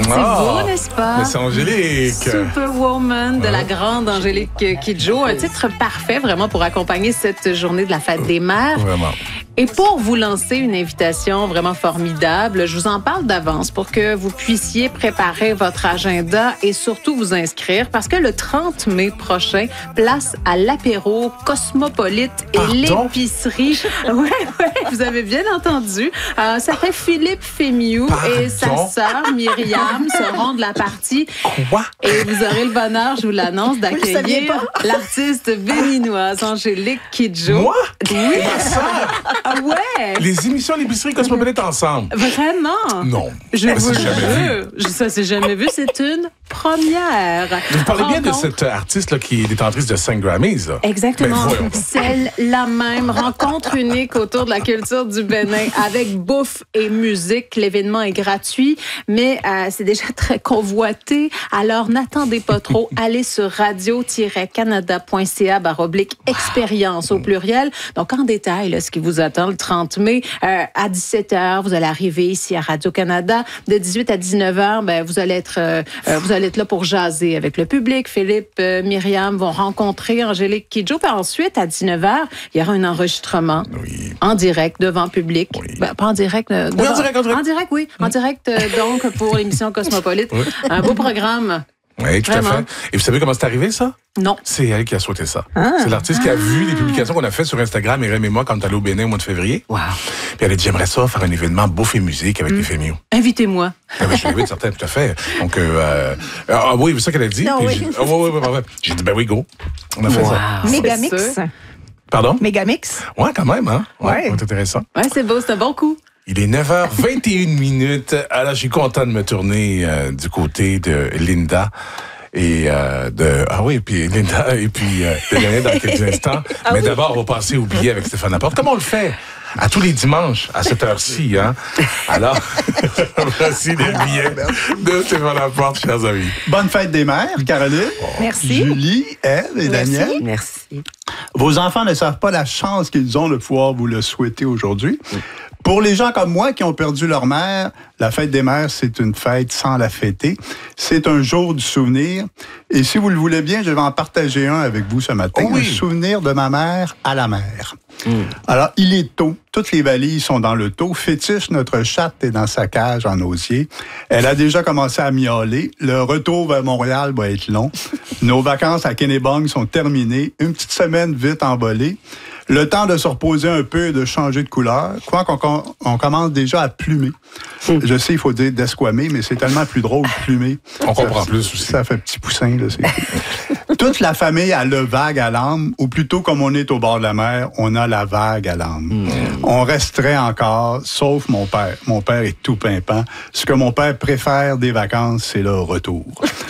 C'est beau, n'est-ce pas? Mais c'est Angélique. Superwoman de la grande Angélique Kidjo. Un titre parfait vraiment pour accompagner cette journée de la fête des mères. Vraiment. Et pour vous lancer une invitation vraiment formidable, je vous en parle d'avance pour que vous puissiez préparer votre agenda et surtout vous inscrire parce que le 30 mai prochain, place à l'apéro Cosmopolite et l'épicerie. Ouais, vous avez bien entendu. Ça fait Philippe Fémiou et sa sœur Myriam seront de la partie. Quoi? Et vous aurez le bonheur, je vous l'annonce, d'accueillir l'artiste béninoise Angélique Kidjo. Moi? Oui. Ma sœur? Ah ouais? Les émissions l'épicerie Cosmopolite ensemble. Vraiment? Non. Je vous c'est jamais jure. Ça, c'est jamais vu. C'est une première. Vous parlez bien de cette artiste là, qui est détentrice de 5 Grammys. Là. Exactement. Ben, Celle-là même. Rencontre unique autour de la culture du Bénin avec bouffe et musique. L'événement est gratuit, mais c'est déjà très convoité. Alors, n'attendez pas trop. Allez sur radio-canada.ca/expérience au pluriel. Donc, en détail, là, ce qui vous attend le 30 mai à 17h, vous allez arriver ici à Radio-Canada. De 18 à 19h, ben, vous allez être là pour jaser avec le public. Philippe, Myriam vont rencontrer Angélique Kidjo. Puis ensuite, à 19h, il y aura un enregistrement en direct devant public. Oui. Ben, pas en direct. Oui, en direct. En direct, oui. En direct, donc, pour l'émission Cosmopolite. Oui. Un beau programme. Oui, tout Vraiment. à fait. Et vous savez comment c'est arrivé, ça? Non. C'est elle qui a souhaité ça. C'est l'artiste qui a vu les publications qu'on a faites sur Instagram, Myriam et moi, quand on est allé au Bénin au mois de février. Wow. Puis elle a dit, j'aimerais ça faire un événement bouffe et musique avec les Fémiou. Invitez-moi. Ah ben, je l'invite, certain, tout à fait. Donc, oui, c'est ça qu'elle a dit. Non, Puis oui. j'ai dit, ben oui, go. On a fait ça. Mégamix. Pardon? Mégamix. Ouais, quand même, hein? Ouais. C'est intéressant. Ouais, c'est beau, c'est un bon coup. Il est 9h21. Alors, je suis content de me tourner du côté de Linda. Et puis Linda et puis de Daniel dans quelques instants. Mais d'abord, on va passer au billet avec Stéphane Laporte. Comment on le fait? À tous les dimanches, à cette heure-ci, hein? Alors, voici les billets de Stéphane Laporte, chers amis. Bonne fête des mères, Caroline. Merci. Julie, elle et Daniel. Merci. Vos enfants ne savent pas la chance qu'ils ont de pouvoir vous le souhaiter aujourd'hui. Pour les gens comme moi qui ont perdu leur mère, la fête des mères, c'est une fête sans la fêter. C'est un jour du souvenir. Et si vous le voulez bien, je vais en partager un avec vous ce matin. Oh oui. Un souvenir de ma mère à la mer. Alors, il est tôt. Toutes les valises sont dans le taux. Fétiche, notre chatte, est dans sa cage en osier. Elle a déjà commencé à miauler. Le retour vers Montréal va être long. Nos vacances à Kennebunk sont terminées. Une petite semaine vite envolée. Le temps de se reposer un peu et de changer de couleur. Quoi qu'on commence déjà à plumer. Je sais, il faut dire d'esquamer, mais c'est tellement plus drôle que plumer. On comprend plus aussi. Ça fait petit poussin, là. Toute la famille a le vague à l'âme, ou plutôt comme on est au bord de la mer, on a la vague à l'âme. On resterait encore, sauf mon père. Mon père est tout pimpant. Ce que mon père préfère des vacances, c'est le retour.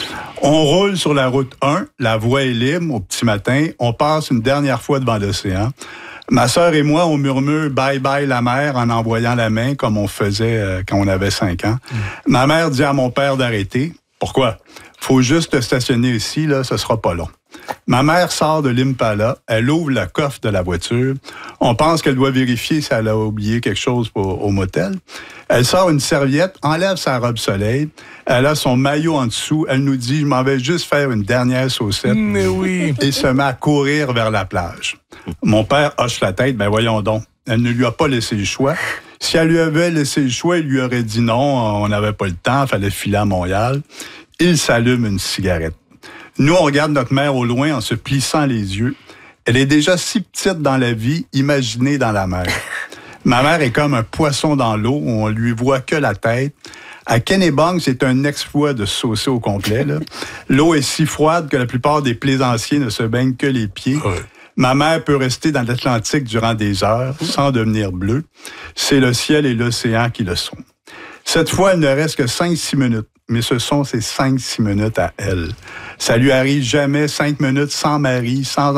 On roule sur la route 1, la voie est libre au petit matin. On passe une dernière fois devant l'océan. Ma sœur et moi, on murmure « bye bye la mer » en envoyant la main comme on faisait quand on avait 5 ans. Ma mère dit à mon père d'arrêter. Pourquoi? Faut juste stationner ici, là, ce sera pas long. Ma mère sort de l'Impala, elle ouvre le coffre de la voiture. On pense qu'elle doit vérifier si elle a oublié quelque chose au motel. Elle sort une serviette, enlève sa robe soleil. Elle a son maillot en dessous. Elle nous dit, je m'en vais juste faire une dernière saucette. Mais oui. Et se met à courir vers la plage. Mon père hoche la tête, ben voyons donc. Elle ne lui a pas laissé le choix. Si elle lui avait laissé le choix, il lui aurait dit non, on n'avait pas le temps, il fallait filer à Montréal. Il s'allume une cigarette. Nous, on regarde notre mère au loin en se plissant les yeux. Elle est déjà si petite dans la vie, imaginée dans la mer. Ma mère est comme un poisson dans l'eau, où on lui voit que la tête. À Kennebunk, c'est un exploit de saucer au complet, là. L'eau est si froide que la plupart des plaisanciers ne se baignent que les pieds. Ouais. Ma mère peut rester dans l'Atlantique durant des heures sans devenir bleue. C'est le ciel et l'océan qui le sont. Cette fois, il ne reste que 5-6 minutes. Mais ce sont ces 5-6 minutes à elle. Ça lui arrive jamais 5 minutes sans mari, sans